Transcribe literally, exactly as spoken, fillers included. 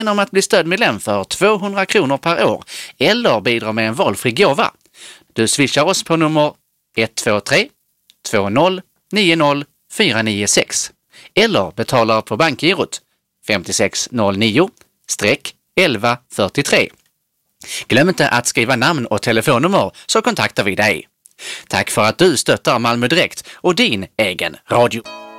om att bli stödmedlem för tvåhundra kronor per år eller bidra med en valfri gåva. Du swishar oss på nummer ett två tre två noll nio noll fyra nio sex eller betalar på bankgirot fem sex noll nio elva fyrtiotre. Glöm inte att skriva namn och telefonnummer så kontaktar vi dig. Tack för att du stöttar Malmö Direkt och din egen radio.